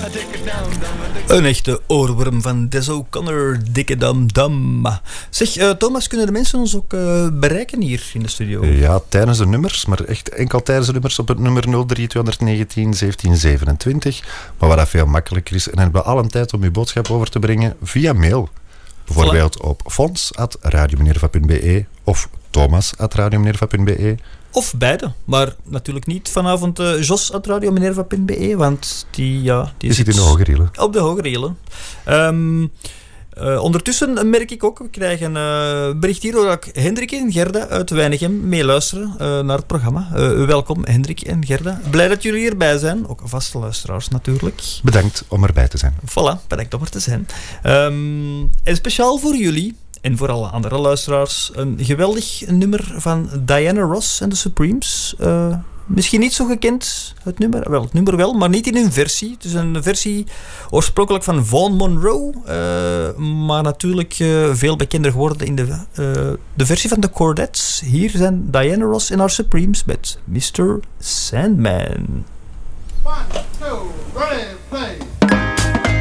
Een echte oorworm van Des O'Connor, Dikke Dam Dam. Zeg, Thomas, kunnen de mensen ons ook bereiken hier in de studio? Ja, tijdens de nummers, maar echt enkel tijdens de nummers op het nummer 03 219 1727. Maar wat dat veel makkelijker is, en dan hebben we alle tijd om uw boodschap over te brengen via mail. Bijvoorbeeld op fons@radiominerva.be of thomas@radiominerva.be. Of beide, maar natuurlijk niet vanavond jos@radiominerva.be, want die zit in de hoge rielen. Op de hoge rielen. Ondertussen merk ik ook, we krijgen een bericht hier dat Hendrik en Gerda uit Weinigem meeluisteren naar het programma. Welkom Hendrik en Gerda. Blij dat jullie hierbij zijn, ook vaste luisteraars natuurlijk. Bedankt om erbij te zijn. Voilà, bedankt om er te zijn. En speciaal voor jullie en voor alle andere luisteraars een geweldig nummer van Diana Ross en de Supremes. Misschien niet zo gekend, het nummer. Wel, het nummer wel, maar niet in hun versie. Het is een versie oorspronkelijk van Vaughn Monroe, maar natuurlijk veel bekender geworden in de versie van de Chordettes. Hier zijn Diana Ross en haar Supremes met Mr. Sandman. 1, 2, 3, play.